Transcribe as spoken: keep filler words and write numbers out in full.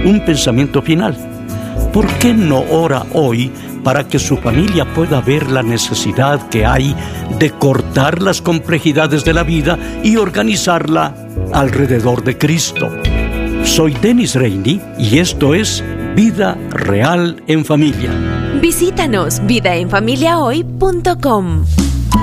un pensamiento final. ¿Por qué no ora hoy para que su familia pueda ver la necesidad que hay de cortar las complejidades de la vida y organizarla alrededor de Cristo? Soy Dennis Reini y esto es Vida Real en Familia. Visítanos vida en familia hoy punto com.